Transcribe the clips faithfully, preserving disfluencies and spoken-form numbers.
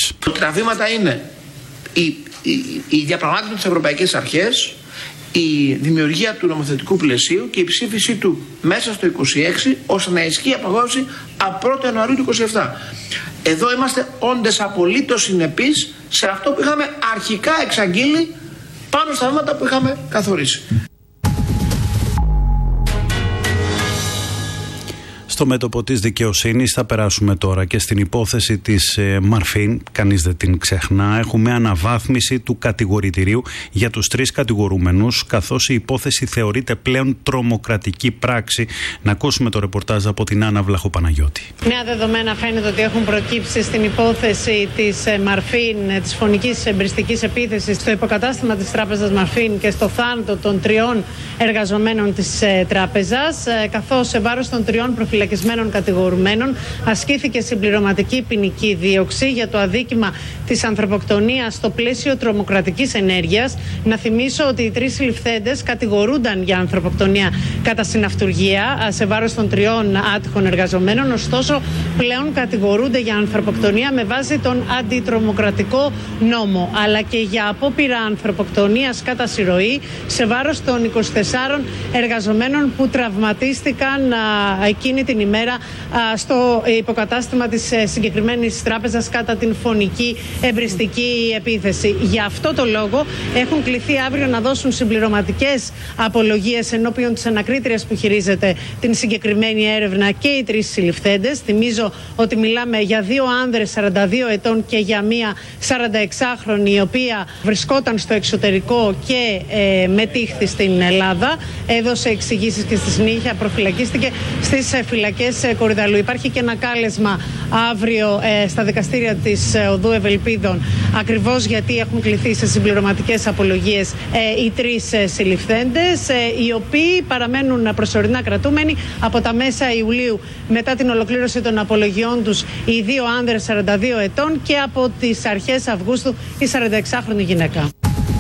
Μητσοτάκης. Τα βήματα είναι η, η, η διαπραγμάτευση με τις ευρωπαϊκές αρχές, η δημιουργία του νομοθετικού πλαισίου και η ψήφισή του μέσα στο είκοσι έξι, ώστε να ισχύει η απαγόρευση από πρώτη Ιανουαρίου του είκοσι επτά. Εδώ είμαστε όντες απολύτως συνεπείς σε αυτό που είχαμε αρχικά εξαγγείλει πάνω στα βήματα που είχαμε καθορίσει. Στο μέτωπο της δικαιοσύνης θα περάσουμε τώρα και στην υπόθεση της ε, Μαρφίν, κανείς δεν την ξεχνά. Έχουμε αναβάθμιση του κατηγορητηρίου για τους τρεις κατηγορούμενους, καθώς η υπόθεση θεωρείται πλέον τρομοκρατική πράξη. Να ακούσουμε το ρεπορτάζ από την Άννα Βλαχοπαναγιώτη. Νέα δεδομένα φαίνεται ότι έχουν προκύψει στην υπόθεση της ε, Μαρφίν, ε, της φωνικής εμπριστικής επίθεσης στο υποκατάστημα της τράπεζας Μαρφίν και στο θάνατο των τριών εργαζομένων της ε, τράπεζας, ε, καθώς σε βάρος των τριών προφυλακισμένων κατηγορουμένων ασκήθηκε συμπληρωματική ποινική δίωξη για το αδίκημα της ανθρωποκτονίας στο πλαίσιο τρομοκρατικής ενέργειας. Να θυμίσω ότι οι τρεις συλληφθέντες κατηγορούνταν για ανθρωποκτονία κατά συναυτουργία σε βάρος των τριών άτυχων εργαζομένων, ωστόσο πλέον κατηγορούνται για ανθρωποκτονία με βάση τον αντιτρομοκρατικό νόμο, αλλά και για απόπειρα ανθρωποκτονίας κατά συρροή σε βάρος των είκοσι τεσσάρων εργαζομένων που τραυματίστηκαν εκείνη την ημέρα α, στο υποκατάστημα της ε, συγκεκριμένης τράπεζας κατά την φωνική εμπριστική επίθεση. Για αυτό το λόγο έχουν κληθεί αύριο να δώσουν συμπληρωματικές απολογίες ενώπιον της ανακρίτριας που χειρίζεται την συγκεκριμένη έρευνα και οι τρεις συλληφθέντες. Θυμίζω ότι μιλάμε για δύο άνδρες σαράντα δύο ετών και για μία σαρανταεξάχρονη, η οποία βρισκόταν στο εξωτερικό και ε, μετήχθη στην Ελλάδα. Έδωσε εξηγήσεις και στη συνέχεια προφυλακίστηκε στις φυλακές Κορυδαλού. Υπάρχει και ένα κάλεσμα αύριο ε, στα δικαστήρια της ε, Οδού Ευελπίδων, ακριβώς γιατί έχουν κληθεί σε συμπληρωματικές απολογίες ε, οι τρεις ε, συλληφθέντες, ε, οι οποίοι παραμένουν προσωρινά κρατούμενοι από τα μέσα Ιουλίου μετά την ολοκλήρωση των απολογιών τους, οι δύο άνδρες σαράντα δύο ετών, και από τις αρχές Αυγούστου η σαρανταεξάχρονη γυναίκα.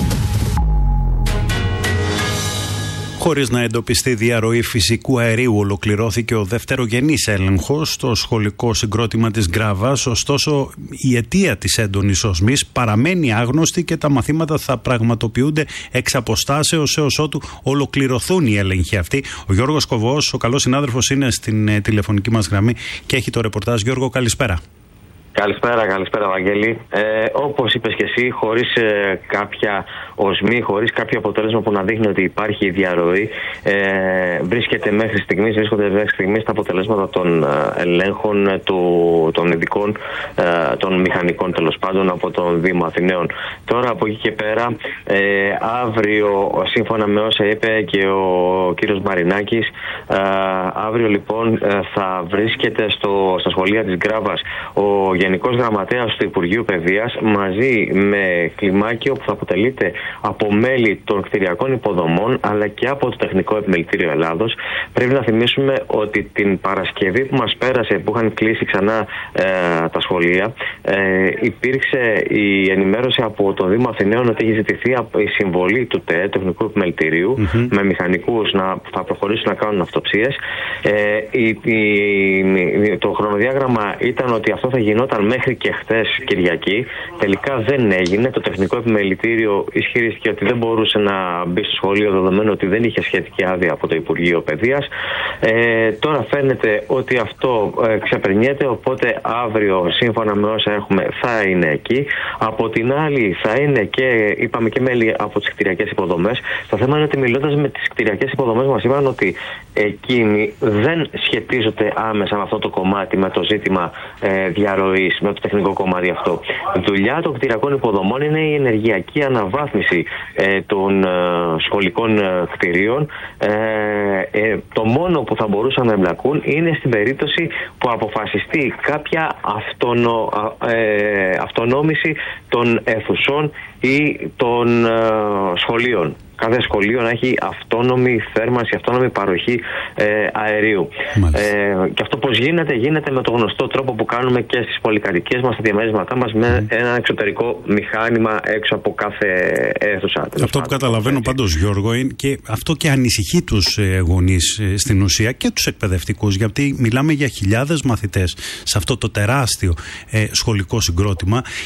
Χωρίς να εντοπιστεί διαρροή φυσικού αερίου, ολοκληρώθηκε ο δευτερογενής έλεγχος στο σχολικό συγκρότημα της Γκράβας. Ωστόσο, η αιτία της έντονης οσμής παραμένει άγνωστη και τα μαθήματα θα πραγματοποιούνται εξ αποστάσεως έως ότου ολοκληρωθούν οι έλεγχοι αυτοί. Ο Γιώργος Κοβός, ο καλός συνάδελφος, είναι στην ε, τηλεφωνική μας γραμμή και έχει το ρεπορτάζ. Γιώργο, καλησπέρα. Καλησπέρα, καλησπέρα Βαγγέλη. Ε, όπως είπες και εσύ, χωρίς ε, κάποια οσμή, χωρίς κάποιο αποτέλεσμα που να δείχνει ότι υπάρχει διαρροή, ε, βρίσκεται μέχρι στιγμής, βρίσκονται μέχρι στιγμής τα αποτελέσματα των ε, ελέγχων του, των ειδικών, ε, των μηχανικών τέλος πάντων από τον Δήμο Αθηναίων. Τώρα από εκεί και πέρα, ε, αύριο, σύμφωνα με όσα είπε και ο κύριος Μαρινάκης, ε, αύριο λοιπόν ε, θα βρίσκεται στο, στα σχολεία της Γκράβας ο Γενικός Γραμματέας του Υπουργείου Παιδείας μαζί με κλιμάκιο που θα αποτελείται από μέλη των κτηριακών υποδομών αλλά και από το Τεχνικό Επιμελητήριο Ελλάδος. Πρέπει να θυμίσουμε ότι την Παρασκευή που μας πέρασε, που είχαν κλείσει ξανά ε, τα σχολεία, ε, υπήρξε η ενημέρωση από το Δήμο Αθηναίων ότι έχει ζητηθεί η συμβολή του ΤΕ, Τεχνικού Επιμελητηρίου, mm-hmm. με μηχανικούς να, που θα προχωρήσουν να κάνουν αυτοψίες. Ε, η, η, το χρονοδιάγραμμα ήταν ότι αυτό θα γινόταν μέχρι και χθες Κυριακή. Τελικά δεν έγινε. Το Τεχνικό Επιμελητήριο ισχυρίστηκε ότι δεν μπορούσε να μπει στο σχολείο δεδομένου ότι δεν είχε σχετική άδεια από το Υπουργείο Παιδείας. Ε, τώρα φαίνεται ότι αυτό ε, ξεπερνιέται, οπότε αύριο σύμφωνα με όσα έχουμε θα είναι εκεί. Από την άλλη θα είναι και, είπαμε, και μέλη από τις κτηριακές υποδομές. Το θέμα είναι ότι μιλώντας με τις κτηριακές υποδομές μας είπαν ότι εκείνοι δεν σχετίζονται άμεσα με αυτό το κομμάτι, με το ζήτημα ε, διαρροής, με το τεχνικό κομμάτι αυτό. Η δουλειά των κτηριακών υποδομών είναι η ενεργειακή αναβάθμιση ε, των ε, σχολικών ε, κτηρίων. Ε, ε, το μόνο που θα μπορούσαν να εμπλακούν είναι στην περίπτωση που αποφασιστεί κάποια αυτονο, ε, αυτονόμηση των αιθουσών ή των ε, σχολείων. Κάθε σχολείο να έχει αυτόνομη θέρμανση, αυτόνομη παροχή ε, αερίου. Ε, και αυτό πώς γίνεται, γίνεται με το γνωστό τρόπο που κάνουμε και στις πολυκατοικίες μας, στα διαμέρισματά μας, με mm. ένα εξωτερικό μηχάνημα έξω από κάθε αίθουσα. Αυτό που καταλαβαίνω πάντως, Γιώργο, είναι και αυτό και ανησυχεί τους ε, γονείς ε, στην ουσία και τους εκπαιδευτικούς, γιατί μιλάμε για χιλιάδες μαθητές σε αυτό το τεράστιο ε, σχολικό συγκρότημα